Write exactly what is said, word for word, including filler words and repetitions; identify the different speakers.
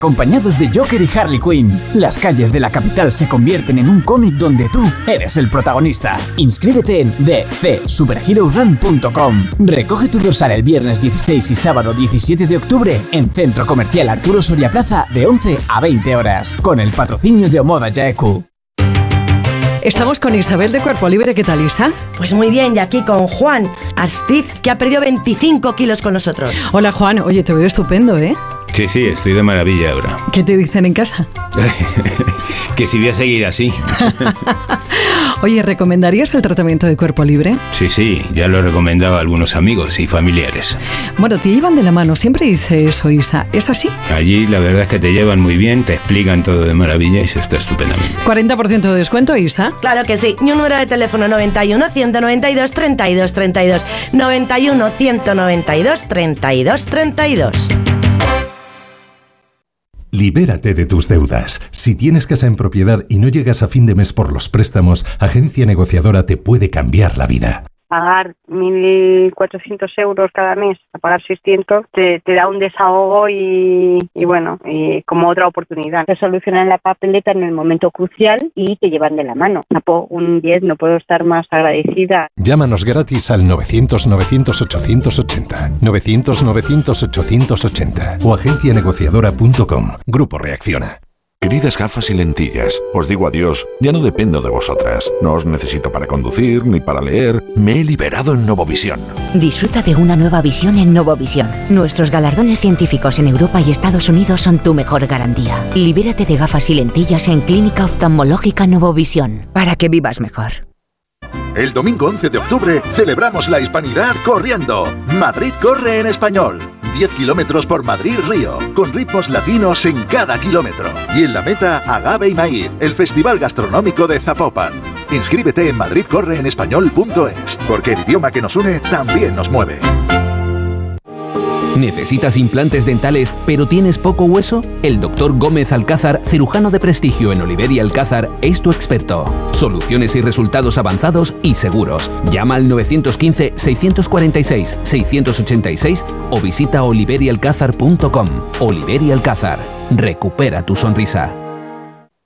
Speaker 1: Acompañados de Joker y Harley Quinn, las calles de la capital se convierten en un cómic donde tú eres el protagonista. Inscríbete en d c superheroes run punto com. Recoge tu dorsal el viernes dieciséis y sábado diecisiete de octubre en Centro Comercial Arturo Soria Plaza de once a veinte horas, con el patrocinio de Omoda Yaeku.
Speaker 2: Estamos con Isabel de Cuerpo Libre. ¿Qué tal, Isa?
Speaker 3: Pues muy bien, y aquí con Juan Astiz, que ha perdido veinticinco kilos con nosotros.
Speaker 2: Hola, Juan. Oye, te veo estupendo, ¿eh?
Speaker 4: Sí, sí, estoy de maravilla ahora.
Speaker 2: ¿Qué te dicen en casa?
Speaker 4: Que si voy a seguir así.
Speaker 2: Oye, ¿recomendarías el tratamiento de Cuerpo Libre?
Speaker 4: Sí, sí, ya lo he recomendado a algunos amigos y familiares.
Speaker 2: Bueno, te llevan de la mano, siempre dice eso, Isa. ¿Es así?
Speaker 4: Allí la verdad es que te llevan muy bien, te explican todo de maravilla y se está estupendamente.
Speaker 2: cuarenta por ciento de descuento, Isa.
Speaker 3: Claro que sí. Y un número de teléfono noventa y uno, ciento noventa y dos, treinta y dos treinta y dos. noventa y uno, ciento noventa y dos, treinta y dos treinta y dos.
Speaker 5: Libérate de tus deudas. Si tienes casa en propiedad y no llegas a fin de mes por los préstamos, Agencia Negociadora te puede cambiar la vida.
Speaker 6: Pagar mil cuatrocientos euros cada mes, a pagar seiscientos, te, te da un desahogo y, y bueno, y como otra oportunidad. Te solucionan la papeleta en el momento crucial y te llevan de la mano. Un diez, no puedo estar más agradecida.
Speaker 5: Llámanos gratis al novecientos, novecientos, ochocientos ochenta, novecientos, novecientos, ochocientos ochenta o agencia negociadora punto com. Grupo Reacciona.
Speaker 7: Queridas gafas y lentillas, os digo adiós, ya no dependo de vosotras. No os necesito para conducir ni para leer. Me he liberado en Novovisión.
Speaker 8: Disfruta de una nueva visión en Novovisión. Nuestros galardones científicos en Europa y Estados Unidos son tu mejor garantía. Libérate de gafas y lentillas en Clínica Oftalmológica Novovisión, para que vivas mejor.
Speaker 9: El domingo once de octubre celebramos la hispanidad corriendo. Madrid corre en español. diez kilómetros por Madrid-Río, con ritmos latinos en cada kilómetro. Y en la meta, Agave y Maíz, el festival gastronómico de Zapopan. Inscríbete en madrid corre en español punto es, porque el idioma que nos une también nos mueve.
Speaker 10: ¿Necesitas implantes dentales pero tienes poco hueso? El doctor Gómez Alcázar, cirujano de prestigio en Oliver y Alcázar, es tu experto. Soluciones y resultados avanzados y seguros. Llama al nueve uno cinco, seis cuatro seis, seis ocho seis o visita oliver y alcázar punto com. Oliver y Alcázar. Recupera tu sonrisa.